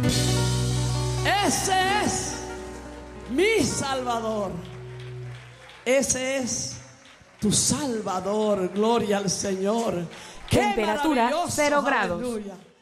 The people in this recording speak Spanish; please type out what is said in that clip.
Ese es mi Salvador. Ese es tu Salvador. Gloria al Señor. ¡Qué Temperatura maravilloso! 0 grados. Aleluya.